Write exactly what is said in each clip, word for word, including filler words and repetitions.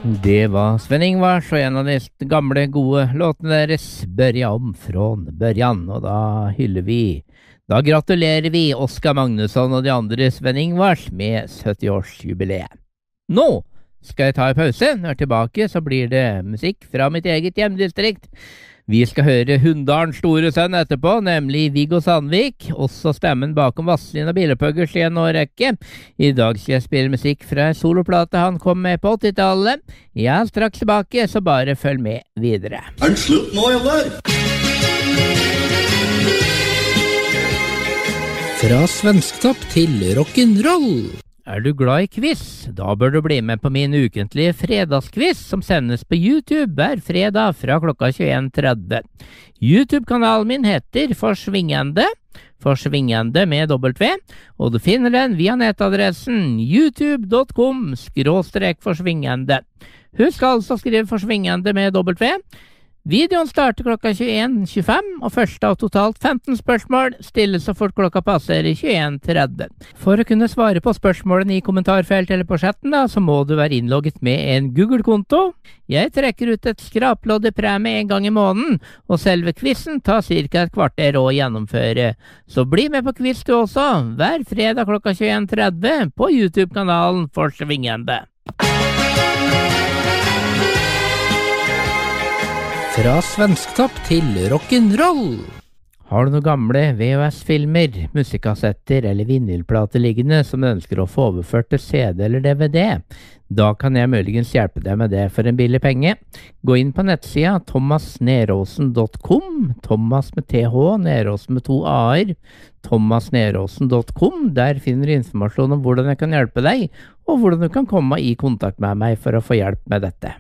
Det var Sven Ingvars og en av de gamle gode låtene deres, Børja om från Børjan, og da hyller vi, da gratulerer vi Oskar Magnusson og de andre Sven Ingvars med sytti-årsjubileet. Nå skal jeg ta en pause, når jeg er tilbake så blir det musikk fra mitt eget hjemdistrikt. Vi skal høre Hunndalens store sønn etterpå, nemlig Viggo Sandvik, også stemmen bakom Vazelina Bilopphøggers i en årrekke. I dag skal jeg spille musikk fra en soloplate han kom med på åttitallet. Jeg er straks tilbake, så bare følg med videre. Er det slutt nå, eller? Fra svensktopp til rock'n'roll. Er du glad i quiz? Da bør du bli med på min ukentlige fredagsquiz som sendes på YouTube hver fredag fra klokka tjueen tretti. YouTube-kanalen min heter Forsvingende, Forsvingende med W, og du finner den via nettadressen youtube punktum com skråstrek forsvingende. Husk altså å skrive Forsvingende med W. Videoen starter klokka tjueen tjuefem, og første av totalt femten spørsmål stilles så fort klokka passerer tjueen tretti. For å kunne svare på spørsmålene i kommentarfeltet eller på chatten, da, så må du være innlogget med en Google-konto. Jeg trekker ut et skraplodd i premie en gang i måneden, og selve quizen tar cirka et kvarter å gjennomføre. Så bli med på quiz du også, hver fredag klokka tjueen tretti på YouTube-kanalen Forsvingende. Fra svensktopp til rock'n'roll. Har du noen gamle V H S-filmer, musikkassetter eller vinylplater liggende som du ønsker å få overført til C D eller D V D? Da kan jeg muligens hjelpe deg med det for en billig penge. Gå inn på nettsida thomas neråsen punktum com, Thomas med T H, Neråsen med to A-er, thomas neråsen punktum com. Der finner du informasjon om hvordan jeg kan hjelpe deg, og hvordan du kan komme i kontakt med meg for å få hjelp med dette.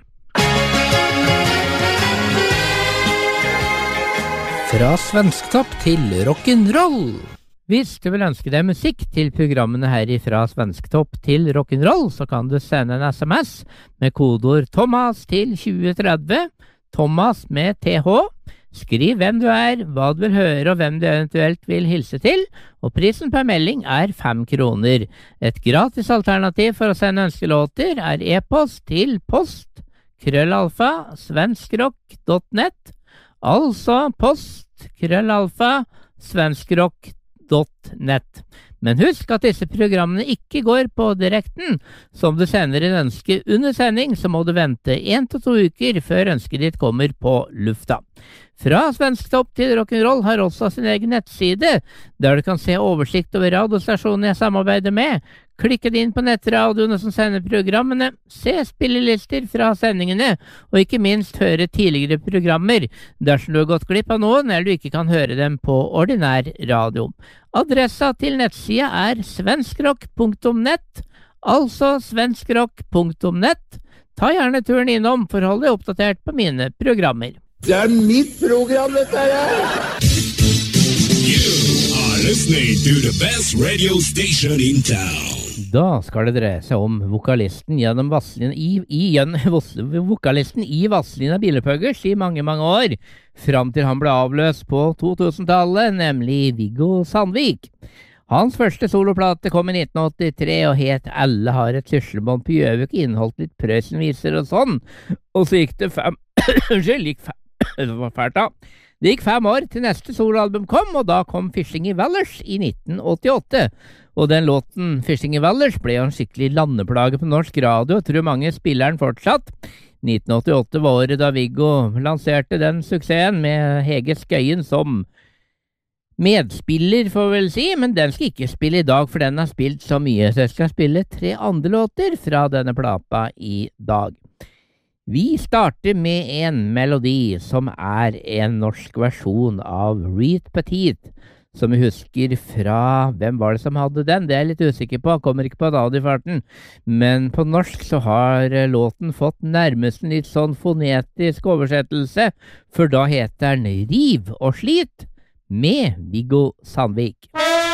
Fra svensktopp til rock'n'roll. Hvis du vil ønske deg musikk til programmene her fra Svensktopp til rock'n'roll, så kan du sende en S M S med kodeord Thomas til tjue tretti, Thomas med T H. Skriv hvem du er, hva du vil høre og hvem du eventuelt vil hilse til, og prisen per melding er fem kroner. Et gratis alternativ for å sende ønskelåter er e-post til post, krøllalfa, svenskrock punktum net, altså post, krøllalfa, svenskrock punktum net. Men husk at disse programmene ikke går på direkten. Som du sender en ønske under sending, så må du vente en til to uker før ønsket ditt kommer på lufta. Fra Svensktopp til rock'n'roll har også sin egen nettside, der du kan se oversikt over radiostasjonen jeg samarbeider med. Klikk inn på nettradioene som sender programmene, se spillelister fra sendingene, og ikke minst høre tidligere programmer, dersom du har gått glipp av noen eller du ikke kan høre dem på ordinær radio. Adressa til nettsida er svenskrock punktum net, altså svenskrock punktum net. Ta gjerne turen innom for å holde deg oppdatert på mine programmer. Det er mitt program, dette her! You are listening to the best radio station in town. Da skal det dreie seg om vokalisten gjennom Vazelina i, i, vokalisten i Vazelina Bilopphøggers i mange, mange år, fram til han ble avløst på to-tusentallet, nemlig Viggo Sandvik. Hans første soloplate kom i nitten åttitre og het Alle har et syslebånd på Gjøvik, inneholdt litt Prøysen-viser og sånn, og så gikk det fem, unnskyld, gikk fem, det var fælt da. Det gikk fem år til neste soloalbum kom, og da kom Fishing i Valdres i nitten åttiåtte. Og den låten Fishing i Valdres ble jo en skikkelig landeplage på norsk radio, tror mange spiller den fortsatt. nitten åttiåtte var året da Viggo lanserte den suksessen med Hege Skøyen som medspiller, får vi vel si, men den skal ikke spille i dag, for den har spilt så mye, så jeg skal spille tre andre låter fra denne plata i dag. Vi starter med en melodi som er en norsk versjon av Reet Petit, som vi husker fra, hvem var det som hadde den? Det er jeg litt usikker på, kommer ikke på navnet i farten, men på norsk så har låten fått nærmest en litt sånn fonetisk oversettelse, for da heter den Riv og slit med Viggo Sandvik.